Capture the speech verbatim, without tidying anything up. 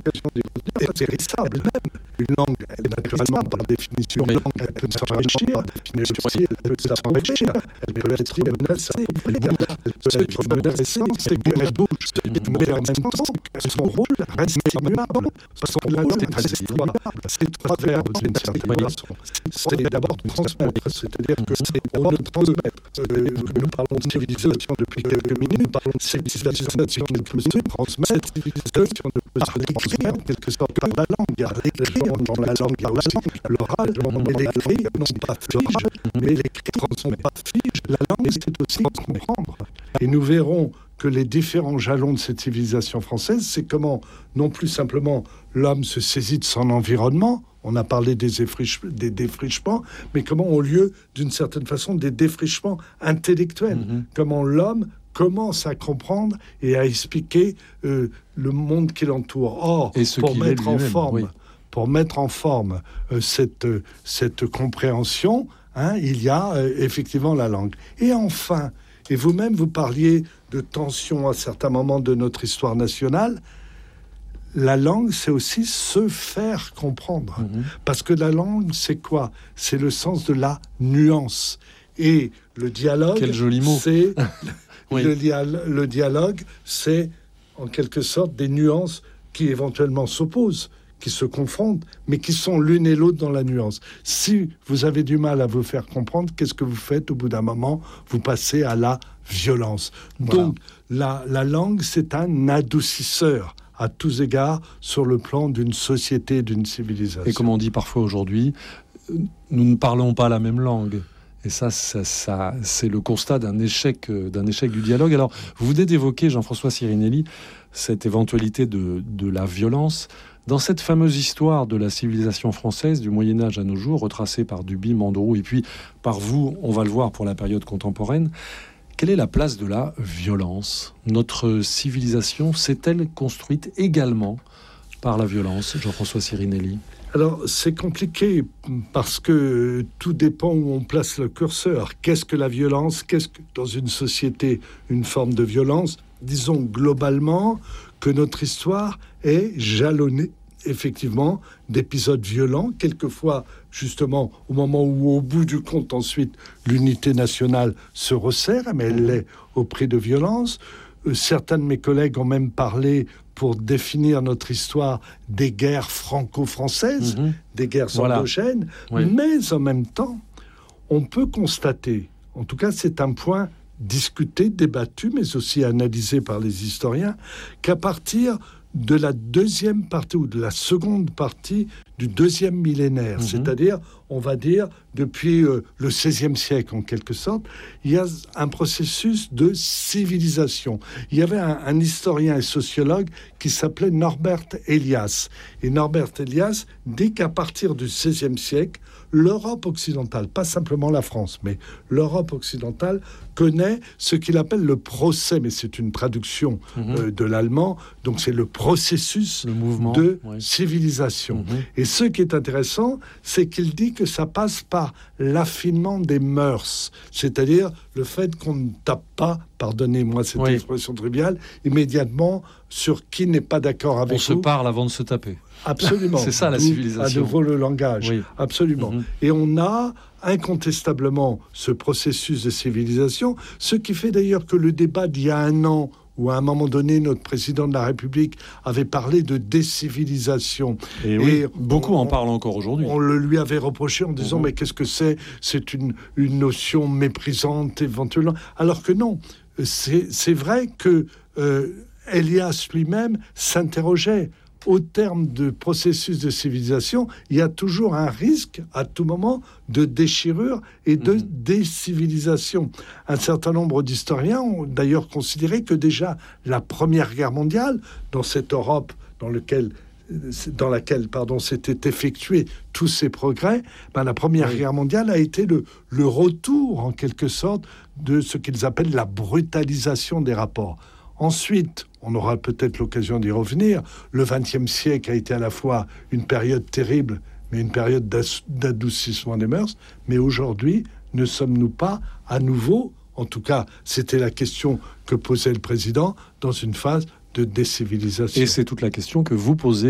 l'occasion d'y revenir, c'est périssable même. Une langue, elle, naturellement, par définition, une langue, elle peut s'enrichir, mais aussi, elle peut s'enrichir, elle peut être menaçée, elle peut être menacée, c'est qu'elle bouge, mais en même temps, son rôle reste immuable. Son rôle reste immuable. C'est trois verbes, d'une certaine façon. C'est d'abord transmettre, c'est-à-dire que c'est d'abord transmettre. Nous parlons de civilisation depuis quelques minutes, nous parlons de civilisation depuis quelques minutes, transmettre cette civilisation ne peut se décrire en quelque sorte par la langue. L'écrire dans la langue, l'oral, mais l'écrit non pas fige, mais l'écrit transmet pas fige. La langue, c'est aussi comprendre. Et nous verrons que les différents jalons de cette civilisation française, c'est comment, non plus simplement l'homme se saisit de son environnement, on a parlé des, effriche, des défrichements, mais comment ont lieu, d'une certaine façon, des défrichements intellectuels. Mm-hmm. Comment l'homme commence à comprendre et à expliquer euh, le monde qui l'entoure. Or, pour mettre, en forme, oui. pour mettre en forme euh, cette, euh, cette compréhension, hein, il y a euh, effectivement la langue. Et enfin, et vous-même, vous parliez de tension à certains moments de notre histoire nationale. La langue, c'est aussi se faire comprendre. Mmh. Parce que la langue, c'est quoi ? C'est le sens de la nuance. Et le dialogue, quel joli mot. c'est... oui. le, dia- le dialogue, c'est en quelque sorte des nuances qui éventuellement s'opposent, qui se confondent, mais qui sont l'une et l'autre dans la nuance. Si vous avez du mal à vous faire comprendre, qu'est-ce que vous faites au bout d'un moment ? Vous passez à la violence. Voilà. Donc, la, la langue, c'est un adoucisseur à tous égards sur le plan d'une société, d'une civilisation. Et comme on dit parfois aujourd'hui, nous ne parlons pas la même langue. Et ça, ça, ça c'est le constat d'un échec, d'un échec du dialogue. Alors, vous venez d'évoquer, Jean-François Sirinelli, cette éventualité de, de la violence. Dans cette fameuse histoire de la civilisation française, du Moyen-Âge à nos jours, retracée par Duby, Manderoux, et puis par vous, on va le voir pour la période contemporaine, quelle est la place de la violence ? Notre civilisation s'est-elle construite également par la violence, Jean-François Sirinelli ? Alors, c'est compliqué parce que tout dépend où on place le curseur. Qu'est-ce que la violence ? Qu'est-ce que, dans une société, une forme de violence ? Disons globalement que notre histoire est jalonnée, effectivement, d'épisodes violents, quelquefois, justement, au moment où, au bout du compte, ensuite, l'unité nationale se resserre, mais elle l'est au prix de violence. Euh, certains de mes collègues ont même parlé, pour définir notre histoire, des guerres franco-françaises, mmh. des guerres voilà. endogènes, oui. mais en même temps, on peut constater, en tout cas c'est un point discuté, débattu, mais aussi analysé par les historiens, qu'à partir de la deuxième partie ou de la seconde partie du deuxième millénaire, mmh. c'est-à-dire, on va dire, depuis euh, le seizième siècle en quelque sorte, il y a un processus de civilisation. Il y avait un, un historien et sociologue qui s'appelait Norbert Elias. Et Norbert Elias dit qu'à partir du seizième siècle, l'Europe occidentale, pas simplement la France, mais l'Europe occidentale connaît ce qu'il appelle le procès, mais c'est une traduction mmh. euh, de l'allemand, donc c'est le processus le mouvement, de oui. civilisation. Mmh. Et ce qui est intéressant, c'est qu'il dit que ça passe par l'affinement des mœurs, c'est-à-dire le fait qu'on ne tape pas, pardonnez-moi cette oui. expression triviale, immédiatement sur qui n'est pas d'accord avec On vous. On se parle avant de se taper. Absolument. C'est ça la D'où, civilisation. À nouveau le langage. Oui. Absolument. Mm-hmm. Et on a incontestablement ce processus de civilisation, ce qui fait d'ailleurs que le débat d'il y a un an, où à un moment donné, notre président de la République avait parlé de décivilisation. Et, oui, et beaucoup on, en parlent encore aujourd'hui. On le lui avait reproché en disant, mmh. mais qu'est-ce que c'est ? C'est une, une notion méprisante éventuellement. Alors que non, c'est, c'est vrai que euh, Elias lui-même s'interrogeait. Au terme de processus de civilisation, il y a toujours un risque, à tout moment, de déchirure et de mmh. décivilisation. Un certain nombre d'historiens ont d'ailleurs considéré que déjà la Première Guerre mondiale, dans cette Europe dans, lequel, dans laquelle pardon, s'étaient effectués tous ces progrès, ben, la Première oui. Guerre mondiale a été le, le retour, en quelque sorte, de ce qu'ils appellent la brutalisation des rapports. Ensuite, on aura peut-être l'occasion d'y revenir, le vingtième siècle a été à la fois une période terrible, mais une période d'adoucissement des mœurs. Mais aujourd'hui, ne sommes-nous pas à nouveau, en tout cas, c'était la question que posait le président, dans une phase de décivilisation ? Et c'est toute la question que vous posez